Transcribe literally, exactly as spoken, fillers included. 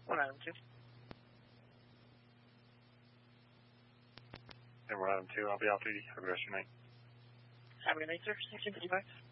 one item two. And one item two, I'll be off duty. Have a good rest of your night. Have a good night, sir. sixteen fifty-five.